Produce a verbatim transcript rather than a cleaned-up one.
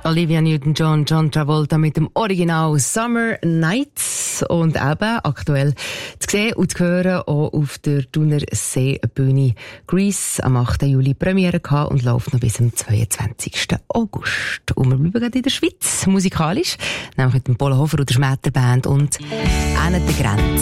Olivia Newton-John, John Travolta mit dem Original Summer Nights und eben aktuell zu sehen und zu hören auch auf der Thunerseebühne Grease am achten Juli Premiere gehabt und läuft noch bis zum zweiundzwanzigsten August. Und wir bleiben gerade in der Schweiz, musikalisch, nämlich mit dem Polo Hofer und der Schmetterband und «An der Grenze».